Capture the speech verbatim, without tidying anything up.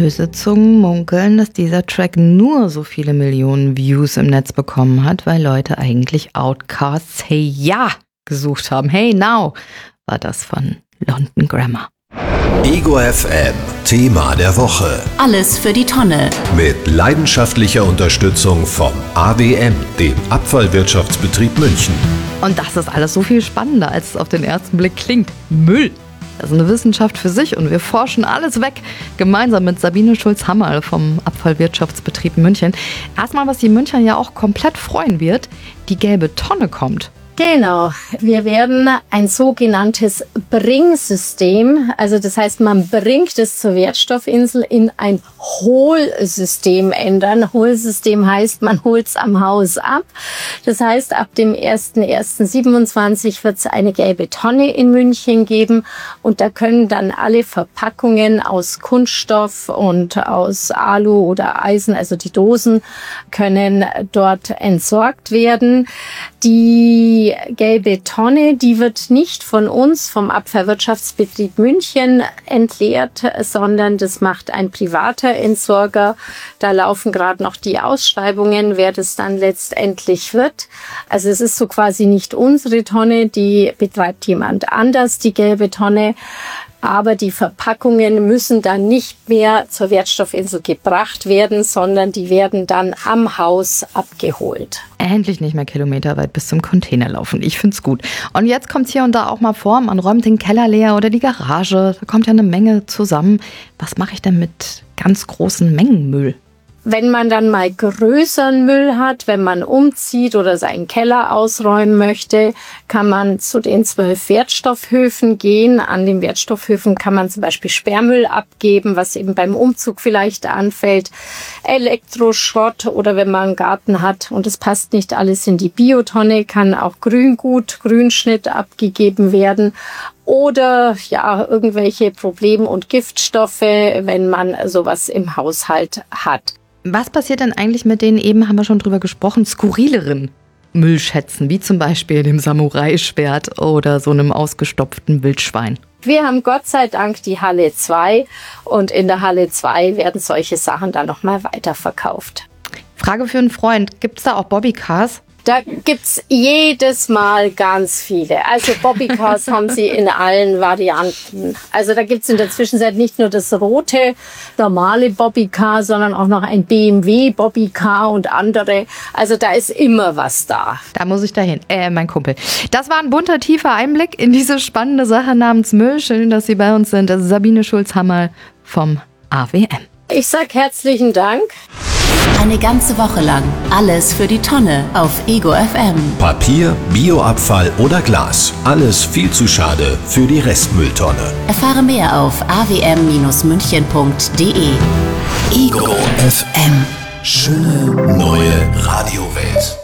Böse Zungen munkeln, dass dieser Track nur so viele Millionen Views im Netz bekommen hat, weil Leute eigentlich Outcasts Hey Ya gesucht haben. Hey Now war das von London Grammar. Ego F M, Thema der Woche. Alles für die Tonne. Mit leidenschaftlicher Unterstützung vom A W M, dem Abfallwirtschaftsbetrieb München. Und das ist alles so viel spannender, als es auf den ersten Blick klingt. Müll. Das ist eine Wissenschaft für sich und wir forschen alles weg, gemeinsam mit Sabine Schulz-Hammerl vom Abfallwirtschaftsbetrieb München. Erstmal, was die Münchner ja auch komplett freuen wird, die gelbe Tonne kommt. Genau, wir werden ein sogenanntes Bringsystem, also das heißt, man bringt es zur Wertstoffinsel in ein Hohlsystem ändern. Hohlsystem heißt, man holt es am Haus ab. Das heißt, ab dem ersten ersten siebenundzwanzig wird es eine gelbe Tonne in München geben und da können dann alle Verpackungen aus Kunststoff und aus Alu oder Eisen, also die Dosen, können dort entsorgt werden. Die gelbe Tonne, die wird nicht von uns, vom Abfallwirtschaftsbetrieb München entleert, sondern das macht ein privater Entsorger. Da laufen gerade noch die Ausschreibungen, wer das dann letztendlich wird. Also es ist so quasi nicht unsere Tonne, die betreibt jemand anders, die gelbe Tonne. Aber die Verpackungen müssen dann nicht mehr zur Wertstoffinsel gebracht werden, sondern die werden dann am Haus abgeholt. Endlich nicht mehr kilometerweit bis zum Container laufen. Ich find's gut. Und jetzt kommt's hier und da auch mal vor, man räumt den Keller leer oder die Garage. Da kommt ja eine Menge zusammen. Was mache ich denn mit ganz großen Mengen Müll? Wenn man dann mal größeren Müll hat, wenn man umzieht oder seinen Keller ausräumen möchte, kann man zu den zwölf Wertstoffhöfen gehen. An den Wertstoffhöfen kann man zum Beispiel Sperrmüll abgeben, was eben beim Umzug vielleicht anfällt, Elektroschrott oder wenn man einen Garten hat und es passt nicht alles in die Biotonne, kann auch Grüngut, Grünschnitt abgegeben werden. Oder ja, irgendwelche Problem- und Giftstoffe, wenn man sowas im Haushalt hat. Was passiert denn eigentlich mit den, eben haben wir schon drüber gesprochen, skurrileren Müllschätzen, wie zum Beispiel dem Samurai-Schwert oder so einem ausgestopften Wildschwein? Wir haben Gott sei Dank die Halle zwei und in der Halle zwei werden solche Sachen dann nochmal weiterverkauft. Frage für einen Freund, gibt's da auch Bobbycars? Da gibt's jedes Mal ganz viele. Also Bobbycars haben sie in allen Varianten. Also da gibt's in der Zwischenzeit nicht nur das rote, normale Bobbycar, sondern auch noch ein B M W Bobbycar und andere. Also da ist immer was da. Da muss ich dahin. Äh, mein Kumpel. Das war ein bunter, tiefer Einblick in diese spannende Sache namens Müll. Schön, dass Sie bei uns sind. Das ist Sabine Schulz-Hammerl vom A W M. Ich sag herzlichen Dank. Eine ganze Woche lang alles für die Tonne auf Ego F M. Papier, Bioabfall oder Glas. Alles viel zu schade für die Restmülltonne. Erfahre mehr auf a w m Bindestrich münchen punkt d e. Ego F M. Schöne neue Radiowelt.